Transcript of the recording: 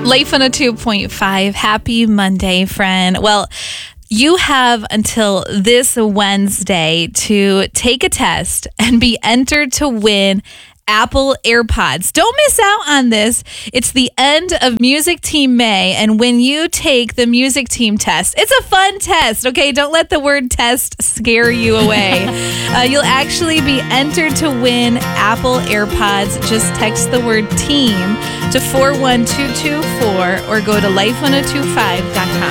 Life on a 2.5. Happy Monday, friend. Well, you have until this Wednesday to take a test and be entered to win Apple AirPods. Don't miss out on this. It's the end of Music Team May, and when you take the Music Team test, it's a fun test, okay? Don't let the word test scare you away. You'll actually be entered to win Apple AirPods. Just text the word TEAM to 41224 or go to life1025.com.